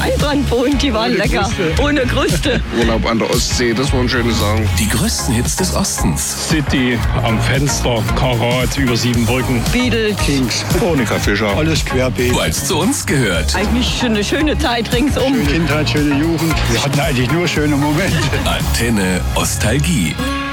Einbrand wohnt, die waren lecker. Kruste. Ohne Kruste. Urlaub an der Ostsee, das waren schöne Sachen. Die größten Hits des Ostens. City, am Fenster, Karat, über 7 Brücken. Beatles. Kings, Monika Fischer. alles querbeet. Du als zu uns gehört. Eigentlich schon eine schöne Zeit ringsum. Schöne Kindheit, schöne Jugend. Wir hatten eigentlich nur schöne Momente. Antenne Ostalgie.